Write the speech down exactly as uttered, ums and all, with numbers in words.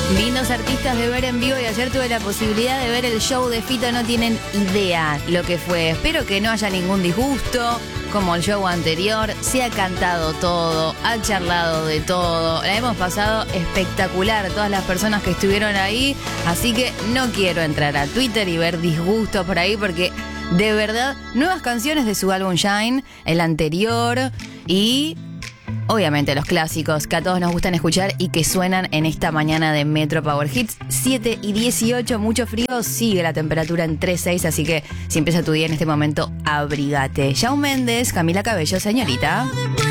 Lindos artistas de ver en vivo y ayer tuve la posibilidad de ver el show de Fito, no tienen idea lo que fue. Espero que no haya ningún disgusto, como el show anterior, se ha cantado todo, ha charlado de todo, la hemos pasado espectacular todas las personas que estuvieron ahí, así que no quiero entrar a Twitter y ver disgustos por ahí porque de verdad, nuevas canciones de su álbum Shine, el anterior y... obviamente los clásicos que a todos nos gustan escuchar y que suenan en esta mañana de Metro Power Hits. siete y dieciocho, mucho frío, sigue la temperatura en tres seis, así que si empieza tu día en este momento, abrigate. Shawn Mendes, Camila Cabello, señorita.